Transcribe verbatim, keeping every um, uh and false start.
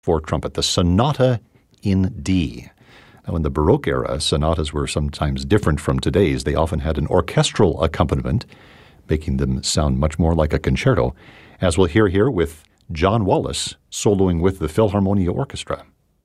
for trumpet, the Sonata in D. Now, in the Baroque era, sonatas were sometimes different from today's. They often had an orchestral accompaniment, making them sound much more like a concerto, as we'll hear here with John Wallis soloing with the Philharmonia Orchestra.